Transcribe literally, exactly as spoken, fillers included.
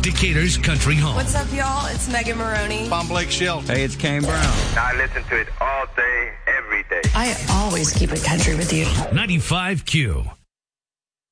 Decatur's country home. What's up, y'all? It's Megan Maroney. I'm Blake Shelton. Hey, it's Kane Brown. I listen to it all day, every day. I always keep it country with you. ninety-five Q.